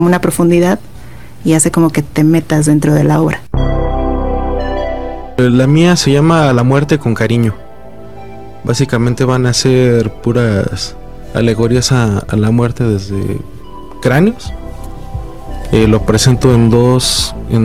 una profundidad y hace como que te metas dentro de la obra. La mía se llama La muerte con cariño. Básicamente van a ser puras alegorías a la muerte desde cráneos. Lo presento en